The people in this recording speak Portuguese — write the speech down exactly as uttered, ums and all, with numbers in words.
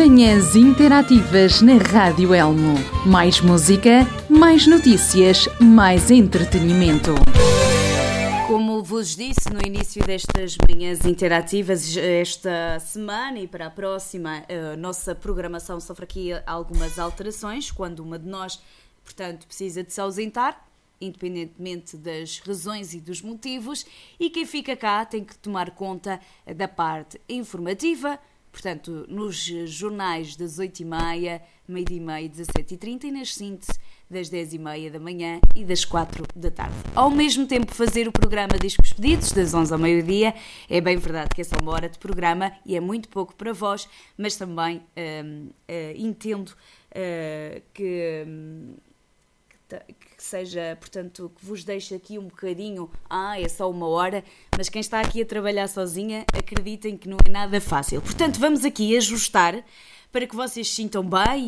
Manhãs Interativas na Rádio Elmo. Mais música, mais notícias, mais entretenimento. Como vos disse no início destas Manhãs Interativas, esta semana e para a próxima, a nossa programação sofre aqui algumas alterações, quando uma de nós, portanto, precisa de se ausentar, independentemente das razões e dos motivos, e quem fica cá tem que tomar conta da parte informativa, portanto, nos jornais das oito e meia, meio-dia e meia, dezassete e trinta e nas síntese das dez e meia da manhã e das quatro da tarde. Ao mesmo tempo, fazer o programa Discos Pedidos, das onze ao meio-dia. É bem verdade que é só uma hora de programa e é muito pouco para vós, mas também hum, uh, entendo uh, que... Hum, que seja, portanto, que vos deixe aqui um bocadinho, ah, é só uma hora, mas quem está aqui a trabalhar sozinha, acreditem que não é nada fácil. Portanto, vamos aqui ajustar para que vocês se sintam bem